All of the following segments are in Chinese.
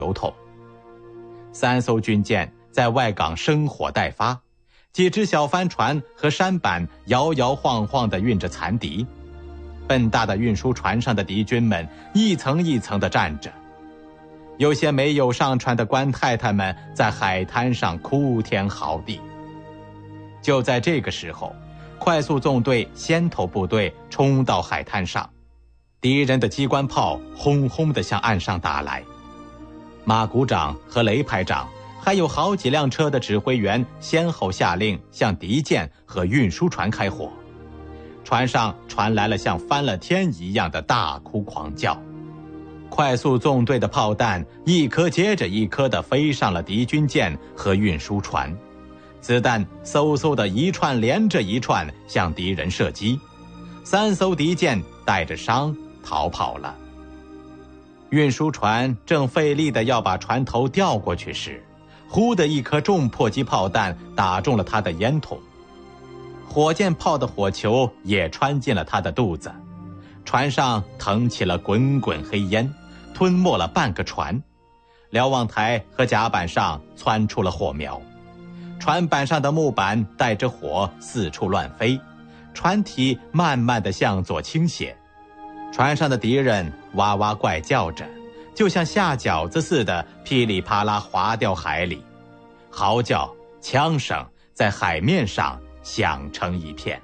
油桶。3艘军舰在外港生火待发，几只小帆船和舢板摇摇晃晃地运着残敌。笨大的运输船上的敌军们一层一层地站着，有些没有上船的官太太们在海滩上哭天嚎地。就在这个时候，快速纵队先头部队冲到海滩上，敌人的机关炮轰轰地向岸上打来。马股长和雷排长还有好几辆车的指挥员先后下令向敌舰和运输船开火，船上传来了像翻了天一样的大哭狂叫。快速纵队的炮弹一颗接着一颗地飞上了敌军舰和运输船，子弹嗖嗖地一串连着一串向敌人射击，3艘敌舰带着伤逃跑了。运输船正费力地要把船头吊过去时，忽的一颗重迫击炮弹打中了他的烟筒，火箭炮的火球也穿进了他的肚子，船上腾起了滚滚黑烟，吞没了半个船，瞭望台和甲板上窜出了火苗，船板上的木板带着火四处乱飞，船体慢慢地向左倾斜，船上的敌人哇哇怪叫着，就像下饺子似的噼里啪啦滑掉海里，嚎叫枪声在海面上响成一片。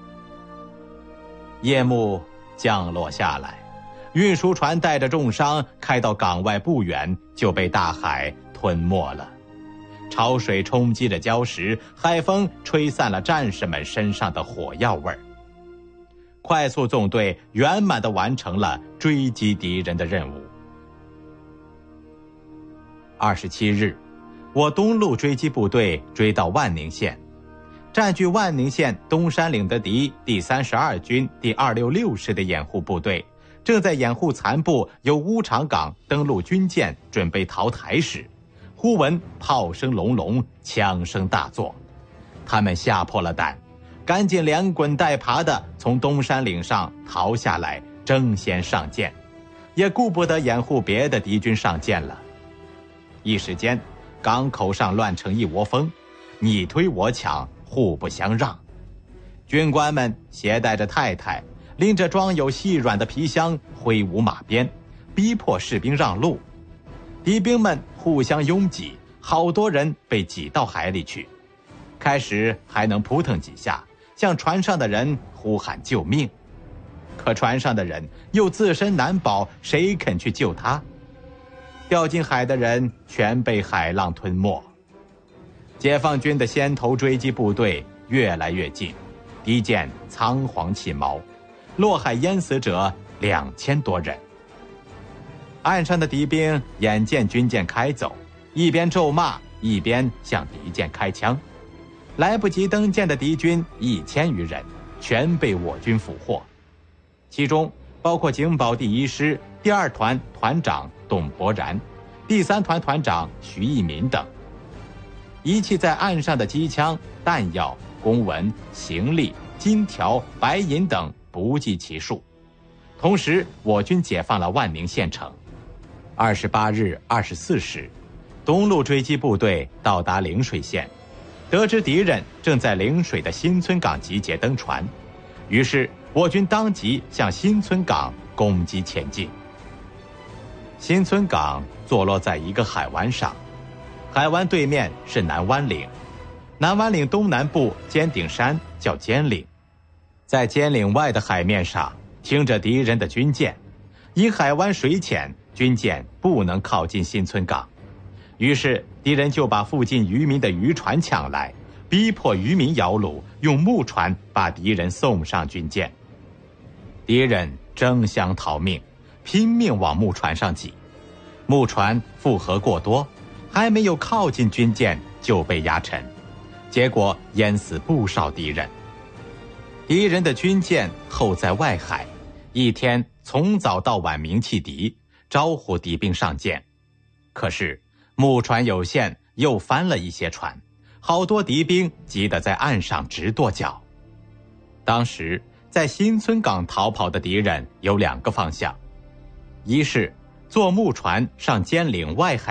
夜幕降落下来，运输船带着重伤开到港外不远，就被大海吞没了。潮水冲击着礁石，海风吹散了战士们身上的火药味儿。快速纵队圆满地完成了追击敌人的任务。27日，我东路追击部队追到万宁县，占据万宁县东山岭的敌第32军第266师的掩护部队正在掩护残部由乌场港登陆军舰准备逃台时，忽闻炮声隆隆，枪声大作，他们吓破了胆，赶紧连滚带爬地从东山岭上逃下来，争先上舰，也顾不得掩护别的敌军上舰了。一时间，港口上乱成一窝蜂，你推我抢，互不相让。军官们携带着太太，拎着装有细软的皮箱，挥舞马鞭，逼迫士兵让路。敌兵们互相拥挤，好多人被挤到海里去。开始还能扑腾几下，向船上的人呼喊救命，可船上的人又自身难保，谁肯去救他？掉进海的人全被海浪吞没。解放军的先头追击部队越来越近，敌舰仓皇弃锚，落海淹死者2000多人。岸上的敌兵眼见军舰开走，一边咒骂，一边向敌舰开枪。来不及登舰的敌军1000余人，全被我军俘获，其中包括警保第1师第2团团长董伯然、第3团团长徐义民等。遗弃在岸上的机枪、弹药、公文、行李、金条、白银等不计其数。同时，我军解放了万宁县城。28日24时，东路追击部队到达陵水县，得知敌人正在陵水的新村港集结登船，于是我军当即向新村港攻击前进。新村港坐落在一个海湾上，海湾对面是南湾岭，南湾岭东南部尖顶山叫尖岭，在尖岭外的海面上停着敌人的军舰，因海湾水浅，军舰不能靠近新村港，于是敌人就把附近渔民的渔船抢来，逼迫渔民摇橹，用木船把敌人送上军舰。敌人争相逃命，拼命往木船上挤，木船负荷过多，还没有靠近军舰就被压沉，结果淹死不少敌人。敌人的军舰候在外海，一天从早到晚鸣汽笛，招呼敌兵上舰。可是木船有限，又翻了一些船，好多敌兵急得在岸上直跺脚。当时在新村港逃跑的敌人有2个方向，一是坐木船上尖岭外海